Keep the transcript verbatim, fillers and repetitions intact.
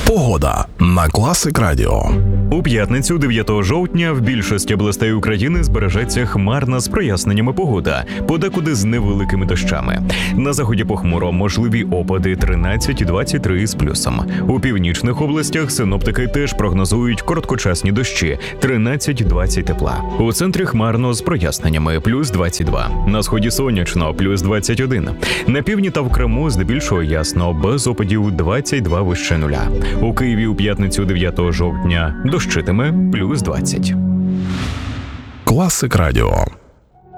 Погода на Класик Радіо. У п'ятницю, дев'ятого жовтня, в більшості областей України збережеться хмарна з проясненнями погода, подекуди з невеликими дощами. На заході похмуро, можливі опади тринадцять - двадцять три з плюсом. У північних областях синоптики теж прогнозують короткочасні дощі тринадцять - двадцять тепла. У центрі хмарно з проясненнями плюс двадцять два. На сході сонячно плюс двадцять один. На півдні та в Криму здебільшого ясно, без опадів двадцять два вище нуля. У Києві у п'ятницю, дев'ятого жовтня, дощитиме плюс двадцять. Класик Радіо.